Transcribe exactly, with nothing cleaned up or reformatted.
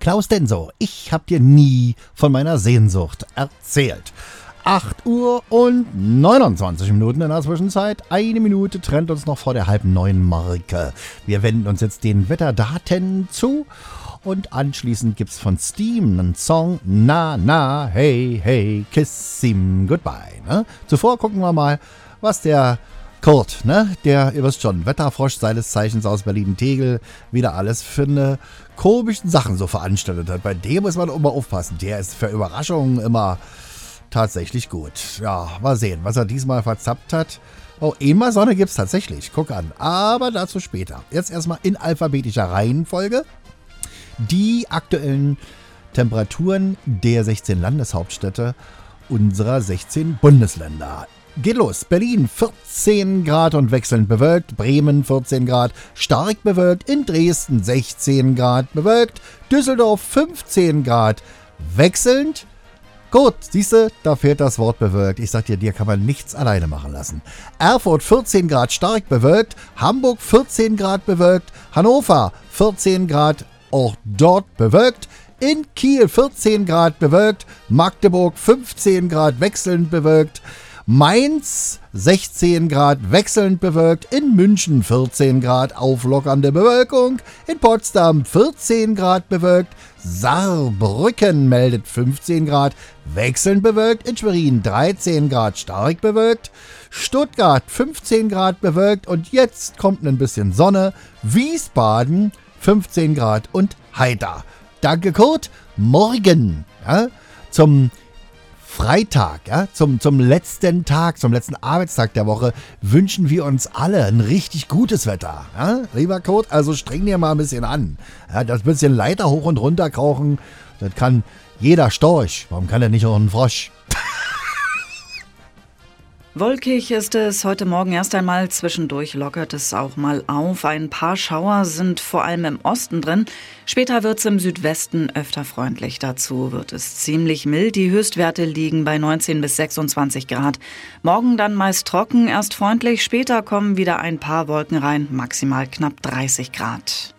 Klaus Denso, ich hab dir nie von meiner Sehnsucht erzählt. acht Uhr und neunundzwanzig Minuten in der Zwischenzeit. Eine Minute trennt uns noch vor der halb neun Marke. Wir wenden uns jetzt den Wetterdaten zu. Und anschließend gibt's von Steam einen Song, Na, na, hey, hey, kiss him goodbye. Ne? Zuvor gucken wir mal, was der Kurt, ne, der, ihr wisst schon, Wetterfrosch seines Zeichens aus Berlin-Tegel, wieder alles für eine komischen Sachen so veranstaltet hat. Bei dem muss man immer aufpassen. Der ist für Überraschungen immer tatsächlich gut. Ja, mal sehen, was er diesmal verzappt hat. Oh, einmal Sonne gibt's tatsächlich. Guck an. Aber dazu später. Jetzt erstmal in alphabetischer Reihenfolge die aktuellen Temperaturen der sechzehn Landeshauptstädte unserer sechzehn Bundesländer. Geht los. Berlin vierzehn Grad und wechselnd bewölkt. Bremen vierzehn Grad, stark bewölkt. In Dresden sechzehn Grad bewölkt. Düsseldorf fünfzehn Grad wechselnd. Gut, siehste, da fehlt das Wort bewölkt. Ich sag dir, dir kann man nichts alleine machen lassen. Erfurt vierzehn Grad stark bewölkt. Hamburg vierzehn Grad bewölkt. Hannover vierzehn Grad auch dort bewölkt. In Kiel vierzehn Grad bewölkt. Magdeburg fünfzehn Grad wechselnd bewölkt. Mainz sechzehn Grad wechselnd bewölkt, in München vierzehn Grad auflockernde Bewölkung, in Potsdam vierzehn Grad bewölkt, Saarbrücken meldet fünfzehn Grad wechselnd bewölkt, in Schwerin dreizehn Grad stark bewölkt, Stuttgart fünfzehn Grad bewölkt und jetzt kommt ein bisschen Sonne, Wiesbaden fünfzehn Grad und heiter. Danke Kurt, morgen ja, zum Freitag, ja, zum, zum letzten Tag, zum letzten Arbeitstag der Woche wünschen wir uns alle ein richtig gutes Wetter. Ja? Lieber Kurt, also streng dir mal ein bisschen an. Ja, das bisschen Leiter hoch und runter krauchen, das kann jeder Storch. Warum kann er nicht auch ein Frosch? Wolkig ist es heute Morgen erst einmal, zwischendurch lockert es auch mal auf. Ein paar Schauer sind vor allem im Osten drin. Später wird es im Südwesten öfter freundlich. Dazu wird es ziemlich mild. Die Höchstwerte liegen bei neunzehn bis sechsundzwanzig Grad. Morgen dann meist trocken, erst freundlich. Später kommen wieder ein paar Wolken rein, maximal knapp dreißig Grad.